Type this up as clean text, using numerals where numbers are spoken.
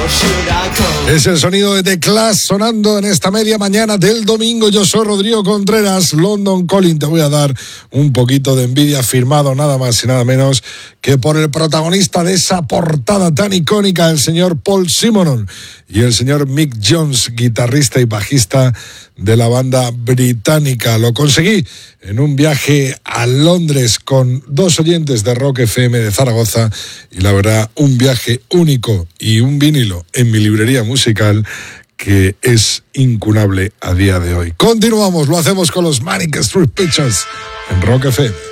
Es el sonido de The Clash sonando en esta media mañana del domingo. Yo soy Rodrigo Contreras, London Calling. Te voy a dar un poquito de envidia, firmado nada más y nada menos que por el protagonista de esa portada tan icónica, el señor Paul Simonon, y el señor Mick Jones, guitarrista y bajista de la banda británica. Lo conseguí en un viaje a Londres con dos oyentes de Rock FM de Zaragoza, y la verdad, un viaje único y un vinilo en mi librería musical que es incunable a día de hoy. Continuamos, lo hacemos con los Manic Street Preachers en Rock FM.